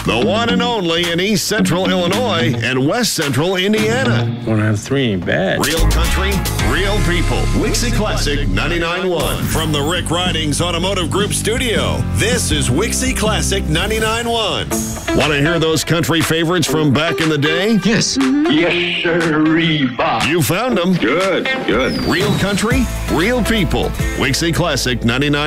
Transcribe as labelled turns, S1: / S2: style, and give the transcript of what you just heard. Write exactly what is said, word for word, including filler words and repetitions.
S1: The one and only in East Central Illinois and West Central Indiana.
S2: One out of three ain't bad.
S1: Real country, real people. Wixie Classic ninety-nine point one. From the Rick Ridings Automotive Group studio, this is Wixie Classic ninety-nine point one. Want to hear those country favorites from back in the day?
S3: Yes.
S4: Yes, sir, Bob.
S1: You found them.
S4: Good, good.
S1: Real country, real people. Wixie Classic ninety-nine point one.